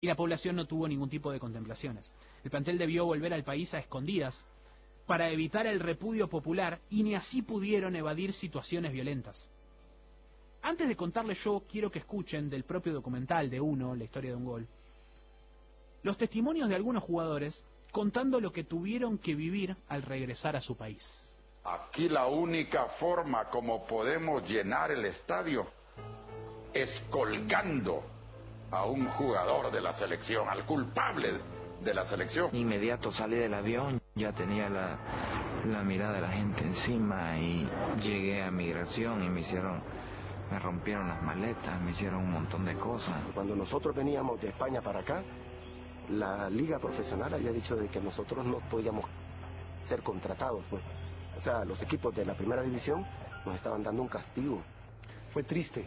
y la población no tuvo ningún tipo de contemplaciones. El plantel debió volver al país a escondidas para evitar el repudio popular y ni así pudieron evadir situaciones violentas. Antes de contarles yo, quiero que escuchen del propio documental de Uno, la historia de un gol, los testimonios de algunos jugadores contando lo que tuvieron que vivir al regresar a su país. Aquí la única forma como podemos llenar el estadio es colgando a un jugador de la selección, al culpable de la selección. Inmediato salí del avión, ya tenía la mirada de la gente encima y llegué a migración y me rompieron las maletas, me hicieron un montón de cosas. Cuando nosotros veníamos de España para acá, la liga profesional había dicho de que nosotros no podíamos ser contratados, pues. O sea, los equipos de la primera división nos estaban dando un castigo. Fue triste.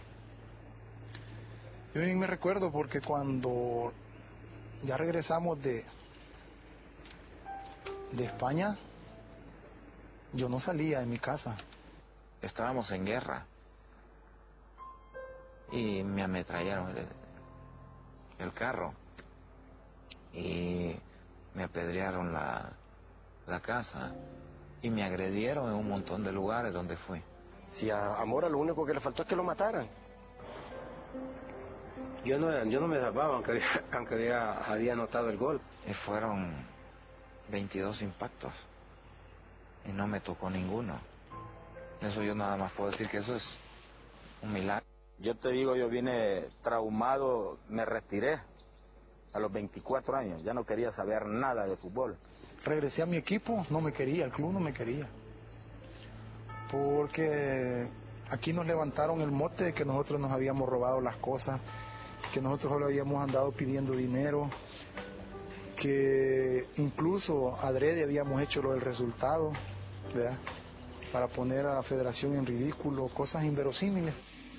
Yo bien me recuerdo porque cuando ya regresamos de España, yo no salía de mi casa. Estábamos en guerra y me ametrallaron el carro y me apedrearon la casa y me agredieron en un montón de lugares donde fui. Si a Mora lo único que le faltó es que lo mataran. Yo no me salvaba, aunque había anotado el gol. Y fueron 22 impactos y no me tocó ninguno. Eso yo nada más puedo decir que eso es un milagro. Yo te digo, yo vine traumado, me retiré a los 24 años, ya no quería saber nada de fútbol. Regresé a mi equipo, no me quería, el club no me quería. Porque aquí nos levantaron el mote de que nosotros nos habíamos robado las cosas, que nosotros solo habíamos andado pidiendo dinero, que incluso adrede habíamos hecho lo del resultado, ¿verdad?, para poner a la federación en ridículo, cosas inverosímiles.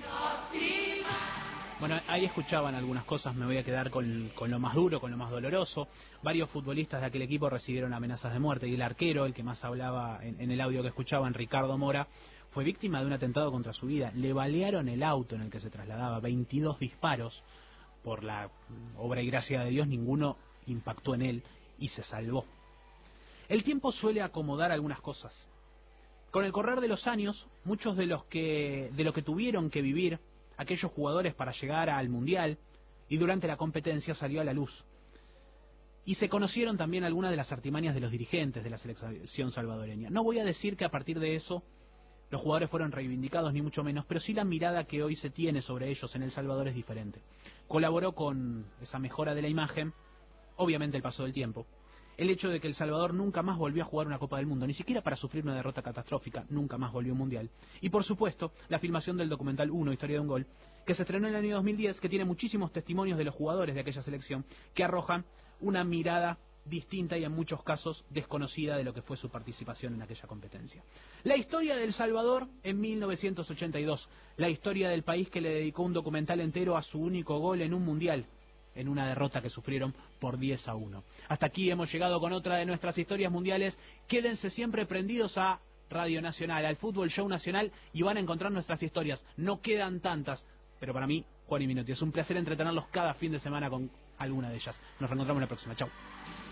Bueno, ahí escuchaban algunas cosas, me voy a quedar con lo más duro, con lo más doloroso. Varios futbolistas de aquel equipo recibieron amenazas de muerte y el arquero, el que más hablaba en el audio que escuchaban, Ricardo Mora, fue víctima de un atentado contra su vida. Le balearon el auto en el que se trasladaba, 22 disparos. Por la obra y gracia de Dios, ninguno impactó en él y se salvó. El tiempo suele acomodar algunas cosas. Con el correr de los años, muchos de lo que tuvieron que vivir aquellos jugadores para llegar al Mundial y durante la competencia salió a la luz. Y se conocieron también algunas de las artimañas de los dirigentes de la selección salvadoreña. No voy a decir que a partir de eso los jugadores fueron reivindicados, ni mucho menos, pero sí la mirada que hoy se tiene sobre ellos en El Salvador es diferente. Colaboró con esa mejora de la imagen, obviamente el paso del tiempo, el hecho de que El Salvador nunca más volvió a jugar una Copa del Mundo, ni siquiera para sufrir una derrota catastrófica, nunca más volvió a un Mundial. Y por supuesto, la filmación del documental Uno, Historia de un Gol, que se estrenó en el año 2010, que tiene muchísimos testimonios de los jugadores de aquella selección, que arrojan una mirada distinta y en muchos casos desconocida de lo que fue su participación en aquella competencia. La historia de El Salvador en 1982, la historia del país que le dedicó un documental entero a su único gol en un Mundial, en una derrota que sufrieron por 10-1. Hasta aquí hemos llegado con otra de nuestras historias mundiales. Quédense siempre prendidos a Radio Nacional, al Fútbol Show Nacional, y van a encontrar nuestras historias. No quedan tantas, pero para mí, Juan y Minotti, es un placer entretenerlos cada fin de semana con alguna de ellas. Nos reencontramos la próxima. Chau.